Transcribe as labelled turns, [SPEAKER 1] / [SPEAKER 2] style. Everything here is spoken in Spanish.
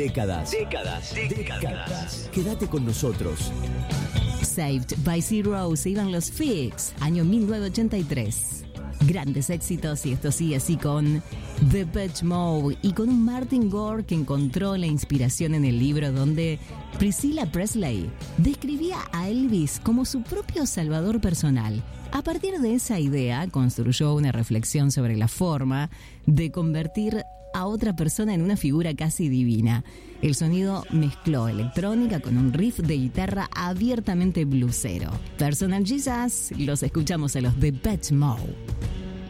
[SPEAKER 1] Décadas. Quédate con nosotros.
[SPEAKER 2] Saved by Zero se iban los Fix, año 1983. Grandes éxitos, y esto sigue así con Depeche Mode y con un Martin Gore que encontró la inspiración en el libro donde Priscilla Presley describía a Elvis como su propio salvador personal. A partir de esa idea construyó una reflexión sobre la forma de convertir a otra persona en una figura casi divina. El sonido mezcló electrónica con un riff de guitarra abiertamente bluesero. Personal Jesus, los escuchamos a los Depeche Mode.